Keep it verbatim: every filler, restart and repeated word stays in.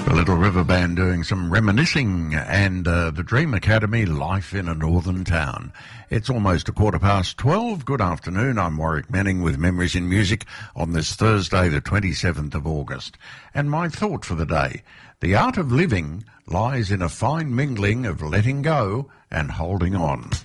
The Little River Band doing some reminiscing, and uh, the Dream Academy, Life in a Northern Town. It's almost a quarter past twelve. Good afternoon. I'm Warwick Manning with Memories in Music on this Thursday, the twenty-seventh of August. And my thought for the day: the art of living lies in a fine mingling of letting go and holding on.